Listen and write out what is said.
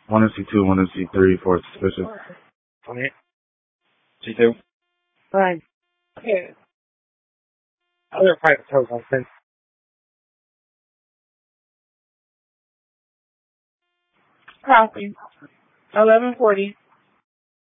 One in C2, one in C3 for suspicious. Okay. C2. Fine. Okay. Other private toes open. Copy. 11:40.